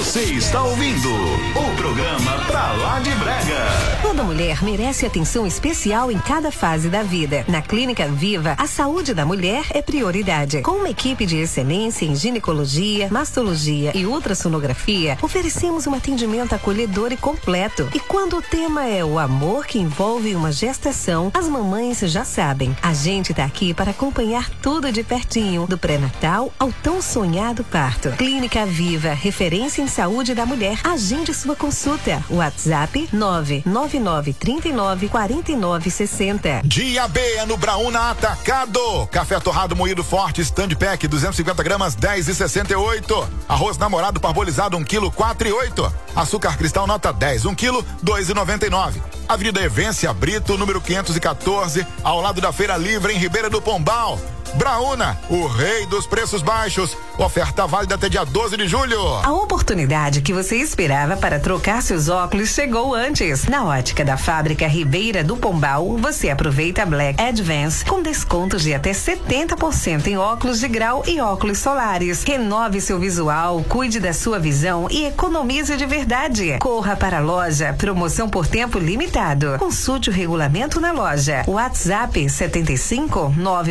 Você está ouvindo o programa Pra Lá de Brega. Toda mulher merece atenção especial em cada fase da vida. Na Clínica Viva, a saúde da mulher é prioridade. Com uma equipe de excelência em ginecologia, mastologia e ultrassonografia, oferecemos um atendimento acolhedor e completo. E quando o tema é o amor que envolve uma gestação, as mamães já sabem. A gente tá aqui para acompanhar tudo de pertinho, do pré-natal ao tão sonhado parto. Clínica Viva, referência em saúde da mulher. Agende sua consulta. WhatsApp 999394960. Dia B é no Brauna Atacado. Café torrado moído forte, stand pack 250 gramas 10,68. Arroz namorado parbolizado 1 kg 4,8. Açúcar cristal nota 10 1 kg 2,99. Avenida Evência Brito, número 514, ao lado da Feira Livre em Ribeira do Pombal. Brauna, o rei dos preços baixos. Oferta válida até dia 12 de julho. A oportunidade que você esperava para trocar seus óculos chegou antes. Na Ótica da Fábrica Ribeira do Pombal, você aproveita Black Advance com descontos de até 70% em óculos de grau e óculos solares. Renove seu visual, cuide da sua visão e economize de verdade. Corra para a loja, promoção por tempo limitado. Consulte o regulamento na loja. WhatsApp 75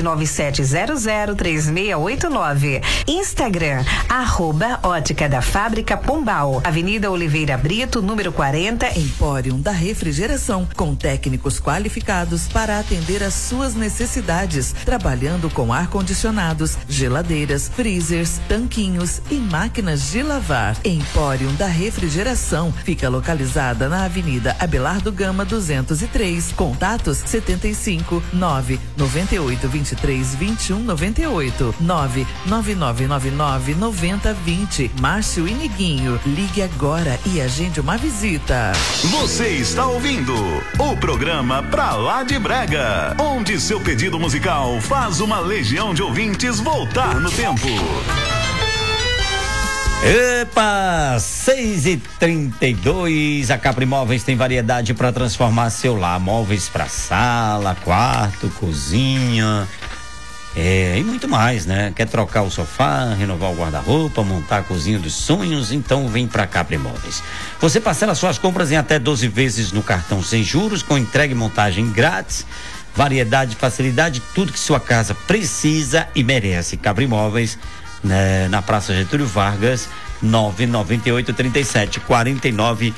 997003689. Instagram, @Ótica da Fábrica Pombal. Avenida Oliveira Brito, número 40. Empório da Refrigeração, com técnicos qualificados para atender às suas necessidades, trabalhando com ar-condicionados, geladeiras, freezers, tanquinhos e máquinas de lavar. Empório da Refrigeração fica localizada na Avenida Abelardo Gama 203. Contatos 75 998 23 21 98 99999 9020. Márcio e Niguinho, ligue agora e agende uma visita. Você está ouvindo o programa Pra Lá de Brega, onde seu pedido musical faz uma legião de ouvintes voltar no tempo. Epa, 6h32. A Capri Móveis tem variedade para transformar seu lar. Móveis para sala, quarto, cozinha, e muito mais, né? Quer trocar o sofá, renovar o guarda-roupa, montar a cozinha dos sonhos? Então vem pra Capri Móveis. Você parcela suas compras em até 12 vezes no cartão sem juros, com entrega e montagem grátis. Variedade, facilidade, tudo que sua casa precisa e merece. Capri Móveis, né? Na Praça Getúlio Vargas, 998374980.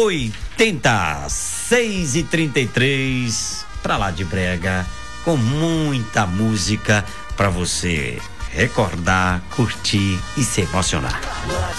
6h33, Pra Lá de Brega, com muita música para você recordar, curtir e se emocionar.